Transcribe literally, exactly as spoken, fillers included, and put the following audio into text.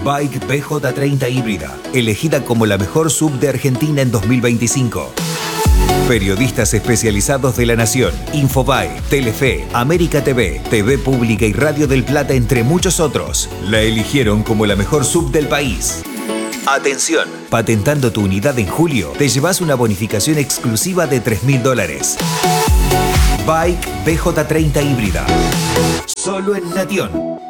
Bike B J treinta híbrida, elegida como la mejor sub de Argentina en dos mil veinticinco. Periodistas especializados de La Nación, Infobae, Telefe, América T V, T V Pública y Radio del Plata, entre muchos otros, la eligieron como la mejor sub del país. Atención, patentando tu unidad en julio, te llevas una bonificación exclusiva de tres mil dólares. Bike B J treinta híbrida. Solo en Nation.